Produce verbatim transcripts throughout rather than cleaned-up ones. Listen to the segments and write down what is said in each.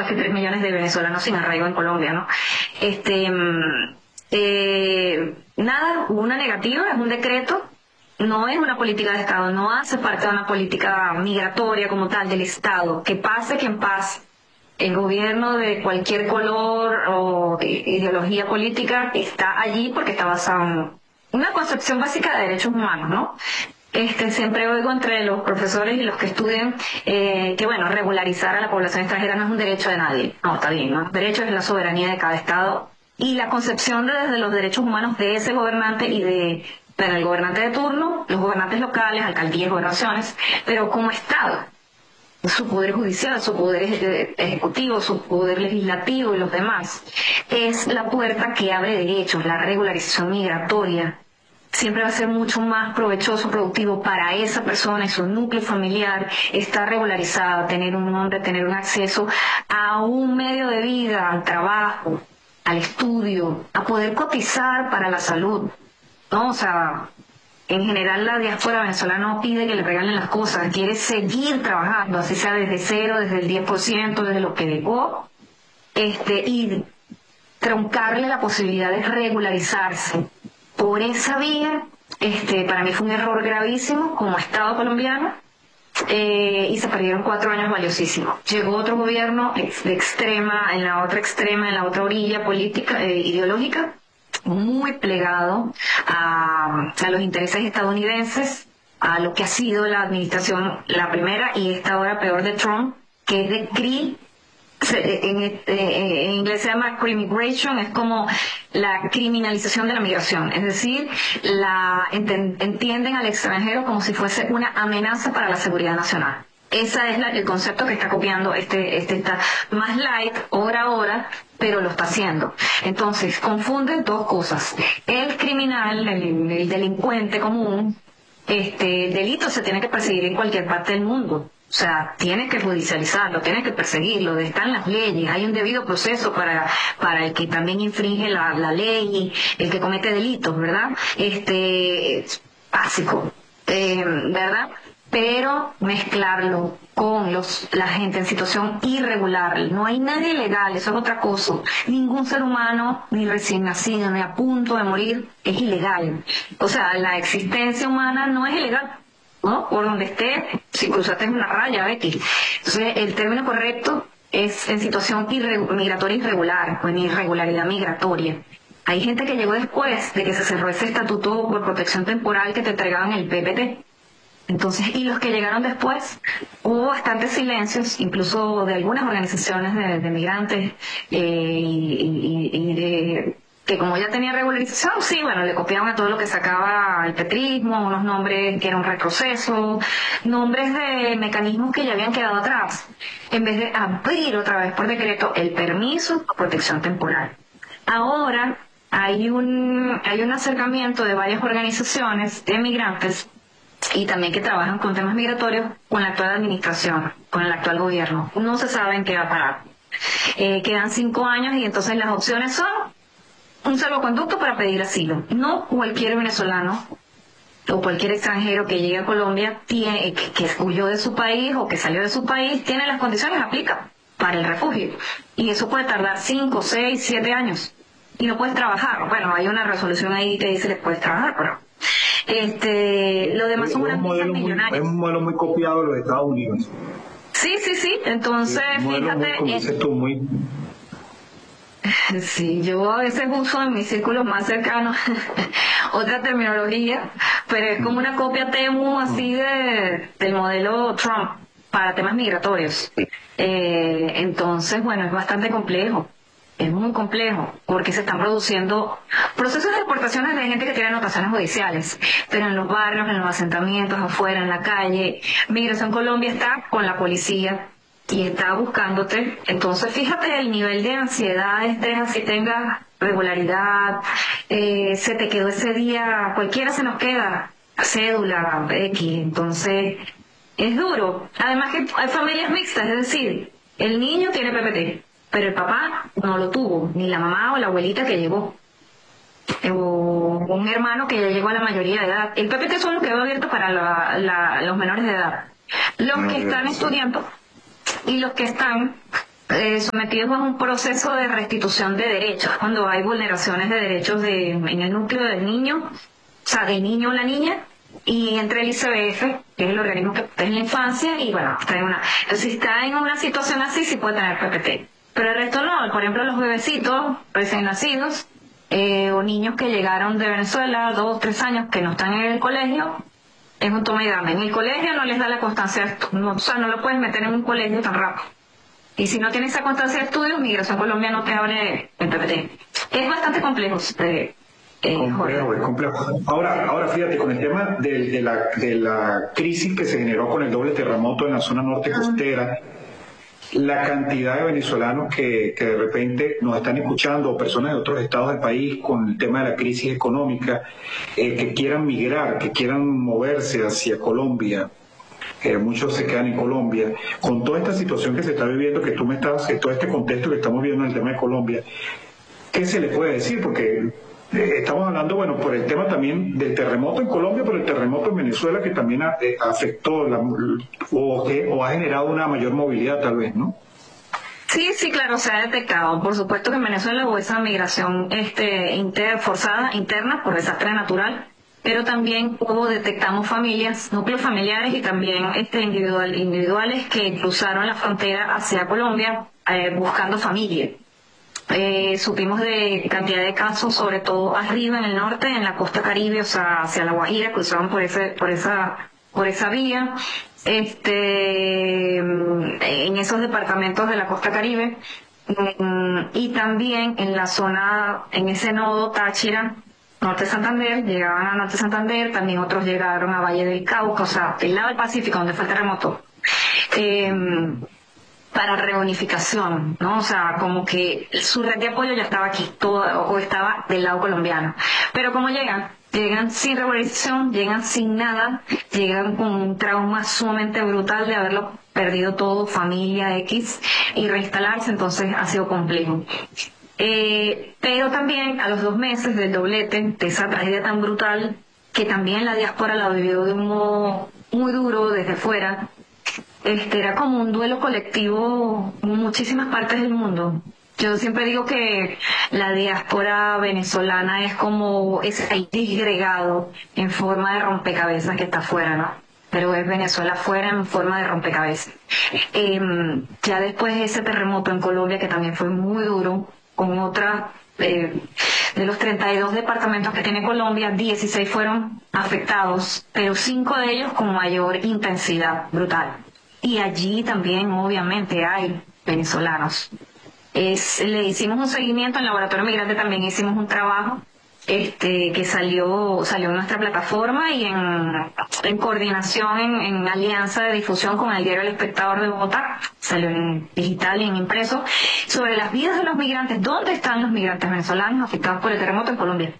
casi tres millones de venezolanos sin arraigo en Colombia, ¿no? Este, eh, nada, una negativa, es un decreto, no es una política de Estado, no hace parte de una política migratoria como tal del Estado, que pase quien pase. El gobierno de cualquier color o ideología política está allí porque está basado en una concepción básica de derechos humanos, ¿no? Este, siempre oigo entre los profesores y los que estudian eh, que, bueno, regularizar a la población extranjera no es un derecho de nadie. No, está bien, ¿no? El derecho es la soberanía de cada Estado y la concepción de, desde los derechos humanos de ese gobernante y de, bueno, el gobernante de turno, los gobernantes locales, alcaldías, gobernaciones, pero como Estado. Su poder judicial, su poder ejecutivo, su poder legislativo y los demás. Es la puerta que abre derechos, la regularización migratoria. Siempre va a ser mucho más provechoso, productivo para esa persona y su núcleo familiar estar regularizada, tener un nombre, tener un acceso a un medio de vida, al trabajo, al estudio, a poder cotizar para la salud, ¿no? O sea, en general la diáspora venezolana no pide que le regalen las cosas, quiere seguir trabajando, así sea desde cero, desde el diez por ciento, desde lo que dejó, este, y truncarle la posibilidad de regularizarse. Por esa vía, este, para mí fue un error gravísimo como Estado colombiano, eh, y se perdieron cuatro años valiosísimos. Llegó otro gobierno de extrema, en la otra extrema, en la otra orilla política, eh, ideológica, muy plegado a, a los intereses estadounidenses, a lo que ha sido la administración, la primera y esta ahora peor de Trump, que es de cri, en, en, en inglés se llama crimmigration, es como la criminalización de la migración, es decir, la enten, entienden al extranjero como si fuese una amenaza para la seguridad nacional. Ese es la, el concepto que está copiando este, este está más light, hora a hora, pero lo está haciendo. Entonces, confunden dos cosas. El criminal, el, el delincuente común, este, el delito se tiene que perseguir en cualquier parte del mundo. O sea, tiene que judicializarlo, tiene que perseguirlo, están las leyes, hay un debido proceso para, para el que también infringe la, la ley, el que comete delitos, ¿verdad? Este, básico, eh, ¿verdad? Pero mezclarlo con los, la gente en situación irregular. No hay nadie ilegal, eso es otra cosa. Ningún ser humano, ni recién nacido, ni a punto de morir, es ilegal. O sea, la existencia humana no es ilegal, ¿no? Por donde esté, si cruzaste una raya, X. Entonces, el término correcto es en situación irre, migratoria irregular, o en irregularidad migratoria. Hay gente que llegó después de que se cerró ese estatuto por protección temporal que te entregaban el P P T. Entonces, y los que llegaron después, hubo bastantes silencios, incluso de algunas organizaciones de, de migrantes, eh, y, y, y de, que como ya tenía regularización, sí, bueno, le copiaban a todo lo que sacaba el petrismo, unos nombres que eran un retroceso, nombres de mecanismos que ya habían quedado atrás, en vez de abrir otra vez por decreto el permiso por protección temporal. Ahora hay un, hay un acercamiento de varias organizaciones de migrantes y también que trabajan con temas migratorios con la actual administración, con el actual gobierno. No se sabe en qué va a parar. Eh, quedan cinco años y entonces las opciones son un salvoconducto para pedir asilo. No cualquier venezolano o cualquier extranjero que llegue a Colombia tiene, que, que huyó de su país o que salió de su país, tiene las condiciones, aplica para el refugio. Y eso puede tardar cinco, seis, siete años. Y no puedes trabajar. Bueno, hay una resolución ahí que dice que puedes trabajar, pero este, lo demás son unas visas millonarias. Es un modelo muy copiado de los Estados Unidos. Sí, sí, sí. Entonces, fíjate. Muy, como dices tú, muy... Sí, yo a veces uso en mis círculos más cercanos otra terminología, pero es como una copia Temu así de, del modelo Trump para temas migratorios. Eh, entonces, bueno, es bastante complejo. Es muy complejo porque se están produciendo procesos de deportaciones de gente que tiene anotaciones judiciales, pero en los barrios, en los asentamientos, afuera, en la calle. Migración Colombia está con la policía y está buscándote. Entonces, fíjate el nivel de ansiedad, estrés, así tengas regularidad, eh, se te quedó ese día, cualquiera se nos queda, cédula, X. Entonces, es duro. Además que hay familias mixtas, es decir, el niño tiene P P T. Pero el papá no lo tuvo, ni la mamá o la abuelita que llegó, o un hermano que ya llegó a la mayoría de edad. El P P T solo quedó abierto para la, la, los menores de edad. Los que están estudiando y los que están eh, sometidos a un proceso de restitución de derechos, cuando hay vulneraciones de derechos de, en el núcleo del niño, o sea, del niño o la niña, y entre el I C B F, que es el organismo que protege la infancia, y bueno, está en una, si está en una situación así, sí puede tener P P T. Pero el resto no, por ejemplo, los bebecitos recién nacidos, eh, o niños que llegaron de Venezuela, dos, tres años, que no están en el colegio, es un toma y dame. En el colegio no les da la constancia de estu- no, o sea, no lo puedes meter en un colegio tan rápido. Y si no tienes esa constancia de estudios, Migración Colombia no te abre el P P T. Es bastante complejo, eh, eh, Complejo, Jorge. es complejo. Ahora, ahora fíjate, con el tema de, de, la, de la crisis que se generó con el doble terremoto en la zona norte costera, la cantidad de venezolanos que, que de repente nos están escuchando, o personas de otros estados del país, con el tema de la crisis económica, eh, que quieran migrar, que quieran moverse hacia Colombia, eh, muchos se quedan en Colombia, con toda esta situación que se está viviendo, que tú me estás, que todo este contexto que estamos viendo en el tema de Colombia, ¿qué se le puede decir? Porque eh, estamos hablando, bueno, por el tema también del terremoto en Colombia, pero el terremoto en Venezuela que también ha, eh, afectó la, o, que, o ha generado una mayor movilidad tal vez, ¿no? Sí, sí, claro, se ha detectado. Por supuesto que en Venezuela hubo esa migración este, inter, forzada, interna, por desastre natural, pero también hubo, detectamos familias, núcleos familiares y también este, individual, individuales que cruzaron la frontera hacia Colombia eh, buscando familia. Eh, supimos de cantidad de casos, sobre todo arriba en el norte, en la costa Caribe, o sea, hacia La Guajira, cruzaron por ese, por esa, por esa vía, este, en esos departamentos de la costa Caribe, mm, y también en la zona, en ese nodo Táchira, Norte Santander, llegaban a Norte Santander, también otros llegaron a Valle del Cauca, o sea, el lado del Pacífico, donde fue el terremoto. Eh, para reunificación, ¿no? O sea, como que su red de apoyo ya estaba aquí, todo, o estaba del lado colombiano. Pero ¿cómo llegan? Llegan sin regularización, llegan sin nada, llegan con un trauma sumamente brutal de haberlo perdido todo, familia X, y reinstalarse, entonces ha sido complejo. Eh, pero también a los dos meses del doblete, de esa tragedia tan brutal, que también la diáspora la vivió de un modo muy duro desde fuera, este era como un duelo colectivo en muchísimas partes del mundo. Yo siempre digo que la diáspora venezolana es como ese país disgregado en forma de rompecabezas que está afuera, ¿no? Pero es Venezuela afuera en forma de rompecabezas. Eh, ya después de ese terremoto en Colombia, que también fue muy duro, con otra, eh, de los treinta y dos departamentos que tiene Colombia, dieciséis fueron afectados, pero cinco de ellos con mayor intensidad brutal. Y allí también obviamente hay venezolanos. Es, le hicimos un seguimiento en Laboratorio Migrante, también hicimos un trabajo este que salió salió en nuestra plataforma y en, en coordinación, en, en alianza de difusión con el diario El Espectador de Bogotá, salió en digital y en impreso, sobre las vidas de los migrantes, dónde están los migrantes venezolanos afectados por el terremoto en Colombia.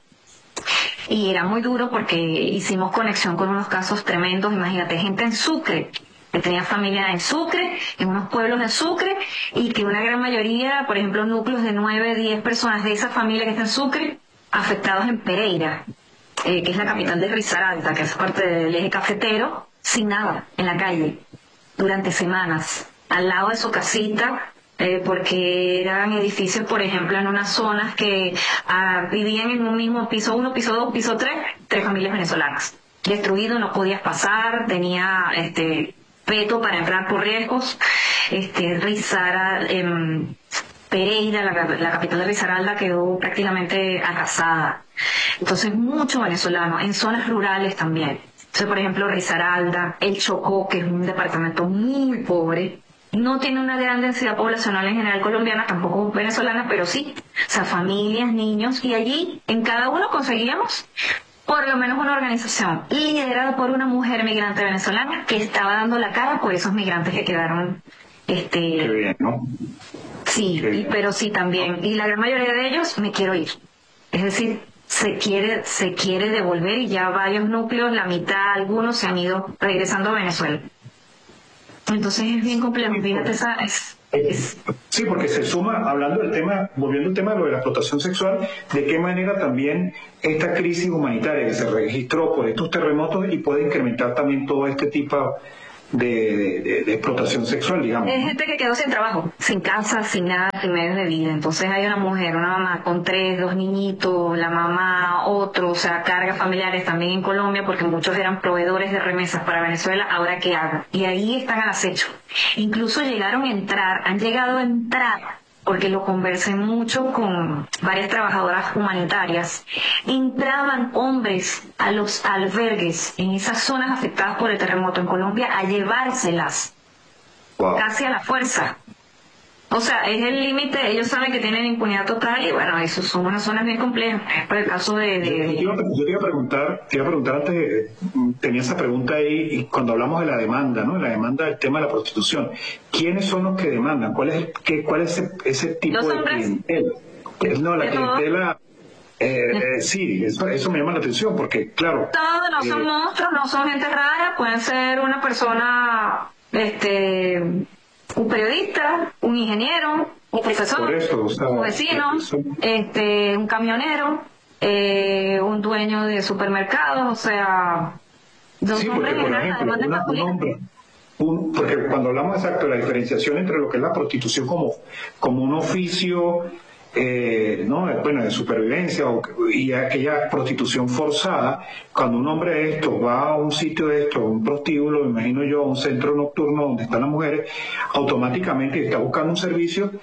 Y era muy duro porque hicimos conexión con unos casos tremendos. Imagínate, gente en Sucre, que tenía familia en Sucre, en unos pueblos de Sucre, y que una gran mayoría, por ejemplo, núcleos de nueve, diez personas de esa familia que está en Sucre, afectados en Pereira, eh, que es la capital de Risaralda, que es parte del eje cafetero, sin nada, en la calle, durante semanas, al lado de su casita, eh, porque eran edificios, por ejemplo, en unas zonas que ah, vivían en un mismo piso uno, piso dos, piso tres, tres familias venezolanas. Destruido, no podías pasar, tenía este veto para entrar por riesgos. Este, Risara, eh, Pereira, la, la capital de Risaralda, quedó prácticamente arrasada. Entonces, muchos venezolanos, en zonas rurales también. Entonces, por ejemplo, Risaralda, El Chocó, que es un departamento muy pobre, no tiene una gran densidad poblacional en general colombiana, tampoco venezolana, pero sí, o sea, familias, niños, y allí en cada uno conseguíamos por lo menos una organización liderada por una mujer migrante venezolana que estaba dando la cara por esos migrantes que quedaron, este, Qué bien, ¿no? sí, y, pero sí también, y la gran mayoría de ellos me quiero ir, es decir, se quiere, se quiere devolver, y ya varios núcleos, la mitad, algunos se han ido regresando a Venezuela. Entonces es bien complejo, fíjate, esa es, es... Sí, porque se suma, hablando del tema, volviendo al tema de lo de la explotación sexual, de qué manera también esta crisis humanitaria que se registró por estos terremotos y puede incrementar también todo este tipo de, de, de explotación sexual, digamos. Es gente que quedó sin trabajo, sin casa, sin nada, sin medios de vida. Entonces hay una mujer, una mamá con tres, dos niñitos, la mamá, otro, o sea, cargas familiares también en Colombia, porque muchos eran proveedores de remesas para Venezuela, ahora qué hagan. Y ahí están al acecho. Incluso llegaron a entrar, han llegado a entrar, porque lo conversé mucho con varias trabajadoras humanitarias, entraban hombres a los albergues en esas zonas afectadas por el terremoto en Colombia a llevárselas, wow, casi a la fuerza. O sea, es el límite, ellos saben que tienen impunidad total y bueno, eso son unas zonas bien complejas. Es por el caso de... de, de... Yo, te, yo te iba a preguntar, te iba a preguntar antes, tenía esa pregunta ahí, y cuando hablamos de la demanda, ¿no? La demanda del tema de la prostitución. ¿Quiénes son los que demandan? ¿Cuál es, qué, cuál es ese, ese tipo los de hombres, clientela? No, la clientela... Eh, eh, sí, eso, eso me llama la atención porque, claro... Todos no son eh, monstruos, no son gente rara, pueden ser una persona... este un periodista, un ingeniero, un profesor, eso, o sea, un vecino, eso, este, un camionero, eh, un dueño de supermercados, o sea, dos sí, hombres porque, por en ejemplo, la una, un hombre, un, porque cuando hablamos exacto de la diferenciación entre lo que es la prostitución como, como un oficio, eh, no, bueno, de supervivencia o, y aquella prostitución forzada, cuando un hombre de estos va a un sitio de estos, un prostíbulo, me imagino yo, a un centro nocturno donde están las mujeres, automáticamente está buscando un servicio,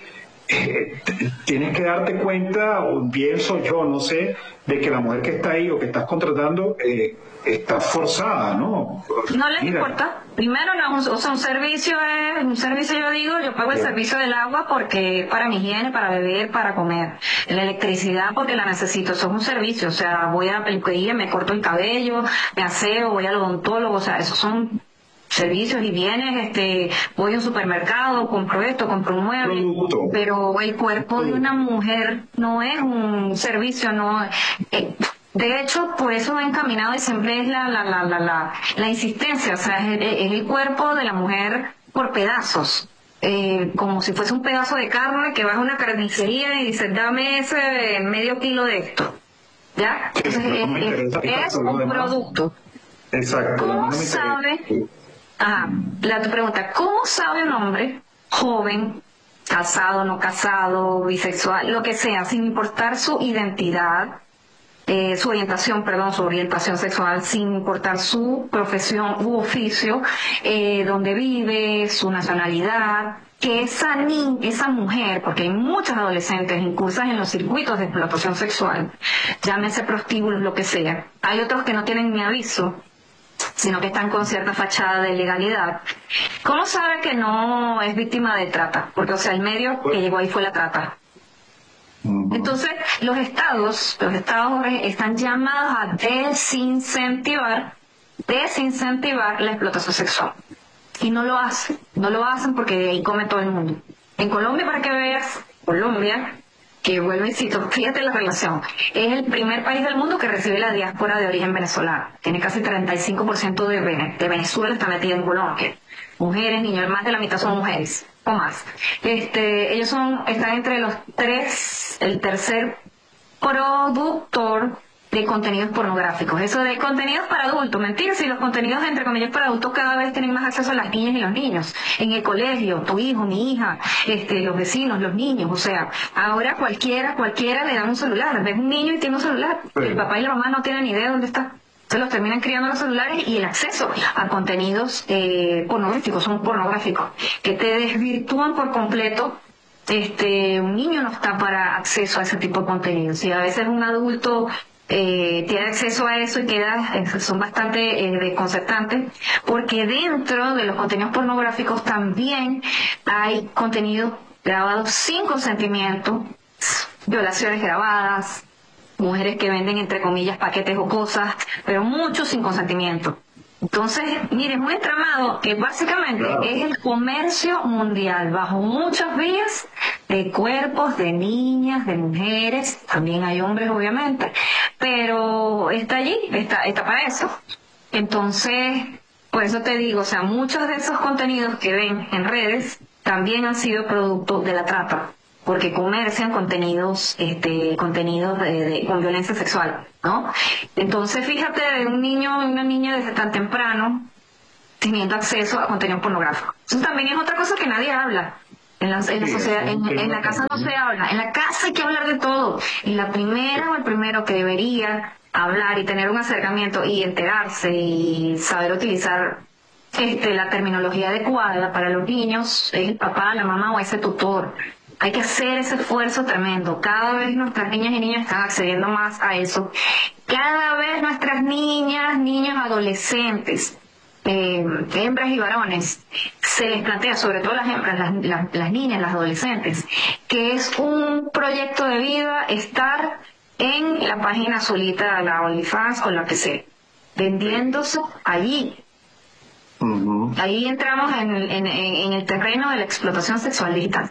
eh, tienes que darte cuenta, o pienso yo, no sé, de que la mujer que está ahí o que estás contratando eh, está forzada, ¿no? No les Mira. importa. Primero, no, o sea, un servicio es un servicio, yo digo, yo pago el servicio del agua porque para mi higiene, para beber, para comer. La electricidad porque la necesito, eso es un servicio, o sea, voy a la peluquería, me corto el cabello, me aseo, voy al odontólogo, o sea, esos son servicios y bienes, este, voy a un supermercado, compro esto, compro un mueble, Producto. pero el cuerpo de una mujer no es un servicio, no eh, de hecho, por eso va encaminado y siempre es la la la la la, la insistencia, o sea, es, es el cuerpo de la mujer por pedazos. Eh, como si fuese un pedazo de carne que vas a una carnicería y dices, dame ese medio kilo de esto, ¿ya? Entonces, es, es, es un producto. Exacto. ¿Cómo sabe? Ajá, la tu pregunta, ¿cómo sabe un hombre joven, casado, no casado, bisexual, lo que sea, sin importar su identidad, eh, su orientación, perdón, su orientación sexual, sin importar su profesión u oficio, eh, donde vive, su nacionalidad, que esa niña, esa mujer, porque hay muchos adolescentes incursas en los circuitos de explotación sexual, llámese prostíbulos, lo que sea, hay otros que no tienen ni aviso, sino que están con cierta fachada de legalidad. ¿Cómo sabe que no es víctima de trata? Porque, o sea, el medio que llegó ahí fue la trata. Entonces, los estados, los estados están llamados a desincentivar, desincentivar la explotación sexual. Y no lo hacen, no lo hacen porque de ahí come todo el mundo. En Colombia, para que veas, Colombia, que vuelvo y cito, fíjate la relación, es el primer país del mundo que recibe la diáspora de origen venezolano. Tiene casi treinta y cinco por ciento de, de Venezuela está metida en Colombia. Mujeres, niños, más de la mitad son mujeres, o más. Este, ellos son, están entre los tres, el tercer productor de contenidos pornográficos. Eso de contenidos para adultos, mentira, si los contenidos entre comillas para adultos cada vez tienen más acceso a las niñas y los niños. En el colegio, tu hijo, mi hija, este, los vecinos, los niños, o sea, ahora cualquiera, cualquiera le dan un celular. Ves un niño y tiene un celular, el papá y la mamá no tienen ni idea de dónde está. Se los terminan criando los celulares y el acceso a contenidos eh, pornográficos, son pornográficos, que te desvirtúan por completo. Este, un niño no está para acceso a ese tipo de contenidos. Y a veces un adulto eh, tiene acceso a eso y queda, eh, son bastante eh, desconcertantes, porque dentro de los contenidos pornográficos también hay contenidos grabados sin consentimiento, violaciones grabadas, mujeres que venden entre comillas paquetes o cosas, pero mucho sin consentimiento. Entonces, miren, un entramado que básicamente claro. es el comercio mundial bajo muchas vías de cuerpos de niñas, de mujeres, también hay hombres obviamente, pero está allí, está, está para eso. Entonces, por eso te digo, o sea, muchos de esos contenidos que ven en redes también han sido producto de la trata, porque comercian contenidos, este, contenidos de, de, con violencia sexual, ¿no? Entonces, fíjate, de un niño y una niña desde tan temprano, teniendo acceso a contenido pornográfico. Eso también es otra cosa que nadie habla. En la, en la sociedad, en, en la casa no se habla. En la casa hay que hablar de todo. Y la primera o el primero que debería hablar y tener un acercamiento y enterarse y saber utilizar este, la terminología adecuada para los niños es el papá, la mamá o ese tutor. Hay que hacer ese esfuerzo tremendo. Cada vez nuestras niñas y niños están accediendo más a eso. Cada vez nuestras niñas, niños, adolescentes, Eh, hembras y varones, se les plantea, sobre todo las hembras, las, las, las niñas, las adolescentes, que es un proyecto de vida estar en la página solita, la OnlyFans o la que sea, vendiéndose allí. Uh-huh. Ahí entramos en, en, en el terreno de la explotación sexual digital.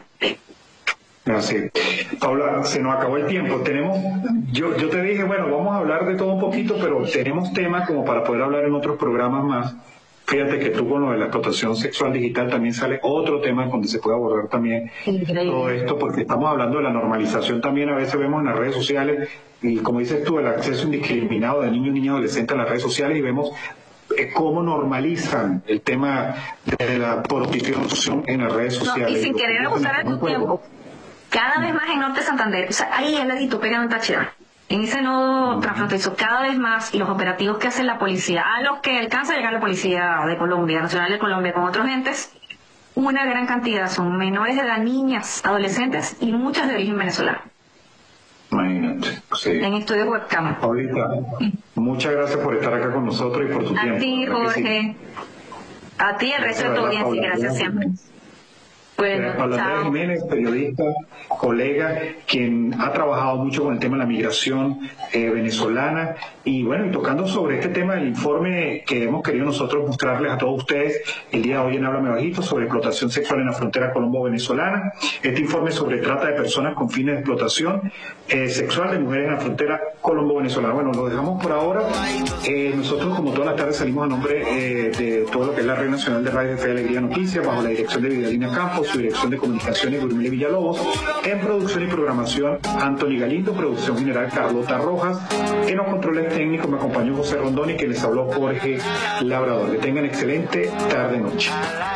Así. Paula, se nos acabó el tiempo. Tenemos, yo, yo te dije, bueno, vamos a hablar de todo un poquito, pero tenemos temas como para poder hablar en otros programas más. Fíjate que tú con lo de la explotación sexual digital también sale otro tema donde se puede abordar también Increíble. todo esto, porque estamos hablando de la normalización también. A veces vemos en las redes sociales, y como dices tú, el acceso indiscriminado de niños y niñas adolescentes a las redes sociales, y vemos eh, cómo normalizan el tema de la prostitución en las redes sociales. No, y sin querer abusar de tu tiempo. Cada vez más en Norte Santander, o sea, ahí al ladito pegan en Táchira. En ese nodo transfronterizo, cada vez más los operativos que hace la policía, a los que alcanza a llegar la policía de Colombia, Nacional de Colombia, con otros entes, una gran cantidad son menores de edad, niñas, adolescentes y muchas de origen venezolano. Imagínate, sí. En estudio webcam. Paulita, muchas gracias por estar acá con nosotros y por tu a tiempo. A ti, Jorge. Sí. A ti, el resto de tu audiencia, gracias siempre. Bueno, Paula Jiménez, periodista, colega, quien ha trabajado mucho con el tema de la migración eh, venezolana, y bueno, y tocando sobre este tema del informe que hemos querido nosotros mostrarles a todos ustedes el día de hoy en Háblame Bajito sobre explotación sexual en la frontera colombo-venezolana. Este informe sobre trata de personas con fines de explotación eh, sexual de mujeres en la frontera colombo-venezolana. Bueno, lo dejamos por ahora. Eh, nosotros, como todas las tardes, salimos a nombre eh, de todo lo que es la Red Nacional de Radio de Fe y Alegría Noticias, bajo la dirección de Vidalina Campos, su dirección de comunicaciones Gurmile Villalobos, en producción y programación Anthony Galindo, producción general Carlota Rojas, en los controles técnicos me acompañó José Rondón y que les habló Jorge Labrador. Que tengan excelente tarde-noche.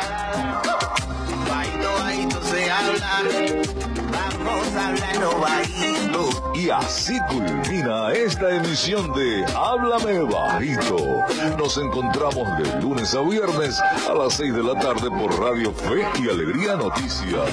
Y así culmina esta emisión de Háblame Bajito. Nos encontramos de lunes a viernes a las seis de la tarde por Radio Fe y Alegría Noticias.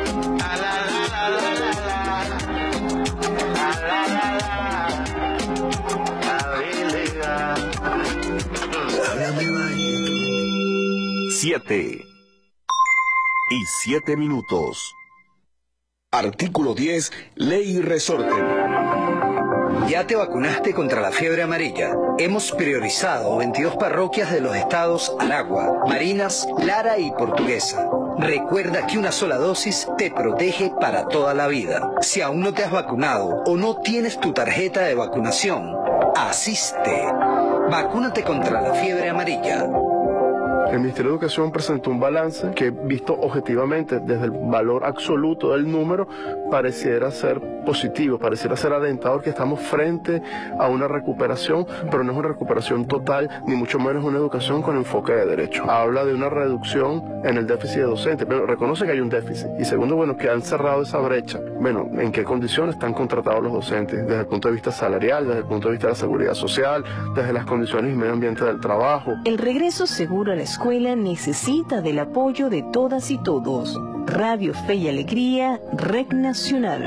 Siete y siete minutos. Artículo diez, Ley Resorte. ¿Ya te vacunaste contra la fiebre amarilla? Hemos priorizado veintidós parroquias de los estados Aragua, Marinas, Lara y Portuguesa. Recuerda que una sola dosis te protege para toda la vida. Si aún no te has vacunado o no tienes tu tarjeta de vacunación, asiste. Vacúnate contra la fiebre amarilla. El Ministerio de Educación presentó un balance que, visto objetivamente desde el valor absoluto del número, pareciera ser positivo, pareciera ser alentador, que estamos frente a una recuperación, pero no es una recuperación total, ni mucho menos una educación con enfoque de derecho. Habla de una reducción en el déficit de docentes, pero reconoce que hay un déficit. Y segundo, bueno, que han cerrado esa brecha. Bueno, ¿en qué condiciones están contratados los docentes? Desde el punto de vista salarial, desde el punto de vista de la seguridad social, desde las condiciones y medio ambiente del trabajo. El regreso seguro a la escuela escuela necesita del apoyo de todas y todos. Radio Fe y Alegría, Red Nacional.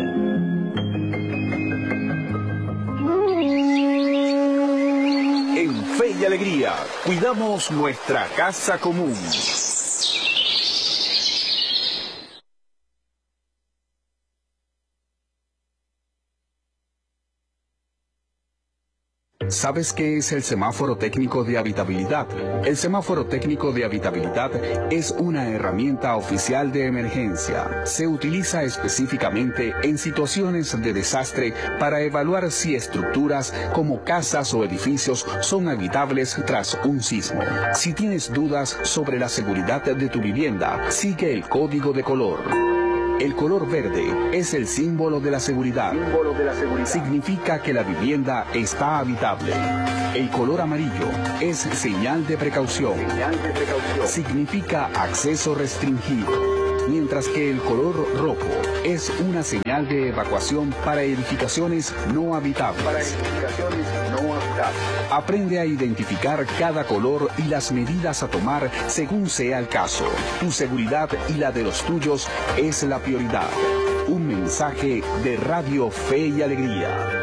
En Fe y Alegría, cuidamos nuestra casa común. ¿Sabes qué es el semáforo técnico de habitabilidad? El semáforo técnico de habitabilidad es una herramienta oficial de emergencia. Se utiliza específicamente en situaciones de desastre para evaluar si estructuras como casas o edificios son habitables tras un sismo. Si tienes dudas sobre la seguridad de tu vivienda, sigue el código de color. El color verde es el símbolo de la seguridad. Significa que la vivienda está habitable. El color amarillo es señal de precaución. Significa acceso restringido. Mientras que el color rojo es una señal de evacuación para edificaciones no habitables. Para edificaciones no habitables. Aprende a identificar cada color y las medidas a tomar según sea el caso. Tu seguridad y la de los tuyos es la prioridad. Un mensaje de Radio Fe y Alegría.